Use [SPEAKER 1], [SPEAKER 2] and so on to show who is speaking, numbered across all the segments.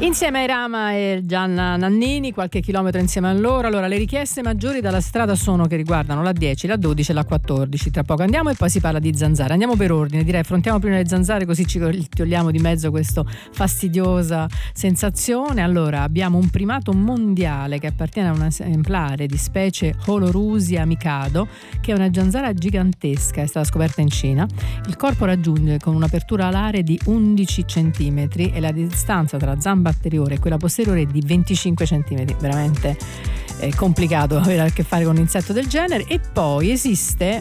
[SPEAKER 1] Insieme a Rama e Gianna Nannini, qualche chilometro insieme a loro. Allora, le richieste maggiori dalla strada sono che riguardano la 10, la 12 e la 14. Tra poco andiamo e poi si parla di zanzare. Andiamo per ordine, direi affrontiamo prima le zanzare, così ci togliamo di mezzo questa fastidiosa sensazione. Allora, abbiamo un primato mondiale che appartiene a un esemplare di specie Holorusia mikado, che è una zanzara gigantesca, è stata scoperta in Cina. Il corpo raggiunge con un'apertura alare di 11 cm e la distanza tra la zamba anteriore e quella posteriore è di 25 cm, veramente complicato avere a che fare con un insetto del genere. E poi esiste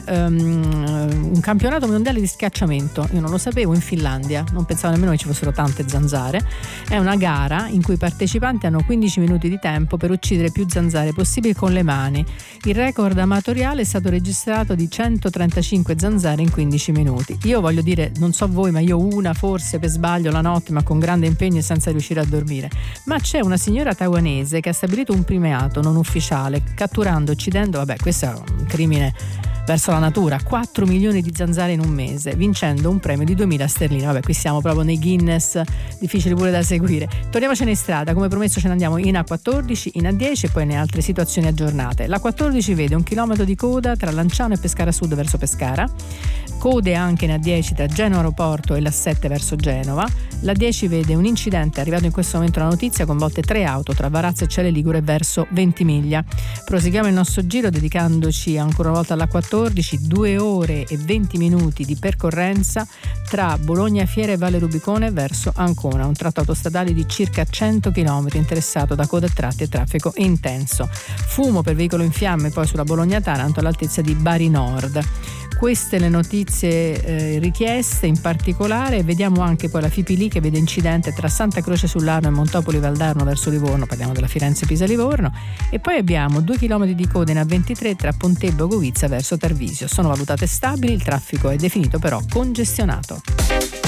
[SPEAKER 1] un campionato mondiale di schiacciamento, io non lo sapevo, in Finlandia, non pensavo nemmeno che ci fossero tante zanzare. È una gara in cui i partecipanti hanno 15 minuti di tempo per uccidere più zanzare possibili con le mani. Il record amatoriale è stato registrato di 135 zanzare in 15 minuti. Io voglio dire, non so voi, ma io una forse per sbaglio la notte, ma con grande impegno e senza riuscire a dormire. Ma c'è una signora taiwanese che ha stabilito un primato non ufficiale, catturando, uccidendo, questo è un crimine verso la natura, 4 milioni di zanzare in un mese, vincendo un premio di 2.000 sterline. Qui siamo proprio nei Guinness, difficili pure da seguire. Torniamocene in strada, come promesso ce ne andiamo in A14, in A10 e poi in altre situazioni aggiornate. La 14 vede 1 chilometro di coda tra Lanciano e Pescara Sud verso Pescara, code anche in A10 tra Genova Aeroporto e la 7 verso Genova. La 10 vede un incidente, è arrivato in questo momento la notizia, coinvolte 3 auto tra Varazze e Celle Ligure verso Ventimiglia. Proseguiamo il nostro giro dedicandoci ancora una volta alla 14, 2 ore e 20 minuti di percorrenza tra Bologna Fiera e Valle Rubicone verso Ancona, un tratto autostradale di circa 100 km interessato da coda a tratti e traffico intenso. Fumo per veicolo in fiamme poi sulla Bologna-Taranto all'altezza di Bari Nord. Queste le notizie richieste in particolare. Vediamo anche poi la Fipili che vede incidente tra Santa Croce sull'Arno e Montopoli Valdarno verso Livorno, parliamo della Firenze-Pisa-Livorno, e poi abbiamo 2 km di coda in A23 tra Pontebba e Govizza verso Tarvisio. Sono valutate stabili, il traffico è definito però congestionato.